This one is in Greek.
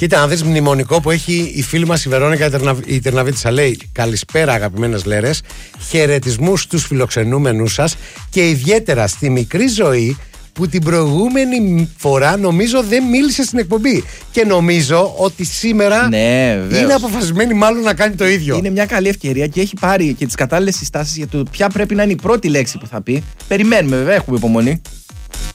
Κοίτα, αν δεις μνημονικό που έχει η φίλη μας η Βερόνικα η Τερναβίτισσα, λέει: καλησπέρα, αγαπημένες λέρες. Χαιρετισμούς στους φιλοξενούμενους σας και ιδιαίτερα στη μικρή ζωή που την προηγούμενη φορά νομίζω δεν μίλησε στην εκπομπή. Και νομίζω ότι σήμερα είναι αποφασισμένη μάλλον να κάνει το ίδιο. Είναι μια καλή ευκαιρία και έχει πάρει και τις κατάλληλες συστάσεις για το ποια πρέπει να είναι η πρώτη λέξη που θα πει. Περιμένουμε, βέβαια, έχουμε υπομονή.